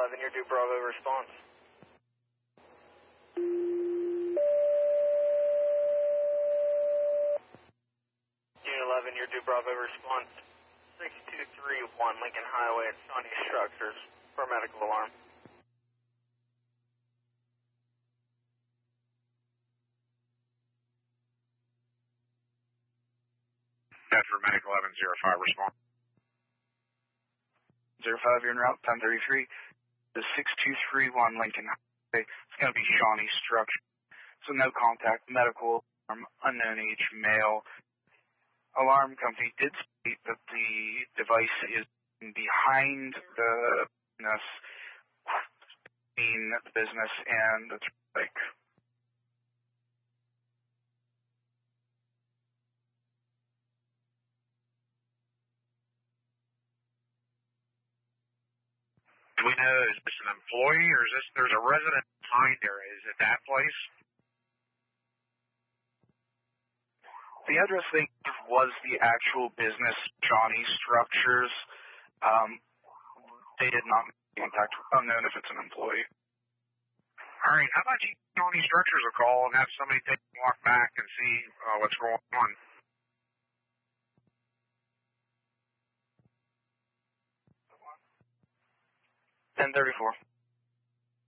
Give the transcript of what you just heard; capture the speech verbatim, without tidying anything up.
eleven, you're due Bravo response. Unit eleven, you're due Bravo response. six two three one Lincoln Highway at Shawnee Structures for a medical alarm. That's for medical eleven zero five response. zero five, you're en route, ten thirty-three. The six two three one Lincoln Highway. It's going to be Shawnee Structure. So no contact, medical alarm, unknown age, male. Alarm company did state that the device is behind the business, between the business and the traffic. Do we know, is this an employee or is this, there's a resident behind there, is it that place? The address they gave was the actual business, Shawnee Structures. Um, they did not make contact, unknown if it's an employee. All right, how about you, Shawnee Structures, a call and have somebody take a walk back and see uh, what's going on? ten thirty-four.